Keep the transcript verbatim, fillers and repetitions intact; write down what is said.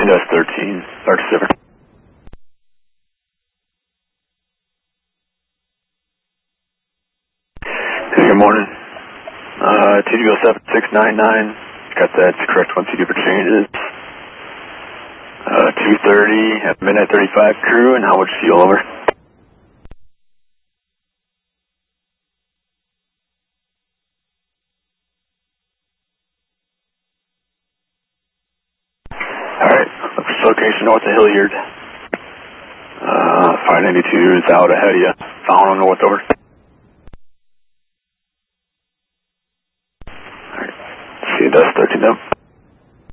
That's thirteen, Arc Pacific. Hey, good morning. Uh, T D O seven six nine nine, got that correct one T D for changes. Uh, two thirty at midnight thirty-five crew, and how much fuel over? Alright, location north of Hilliard. Uh, five ninety-two is out ahead of you. Following north over. Alright, see, that's thirteen up.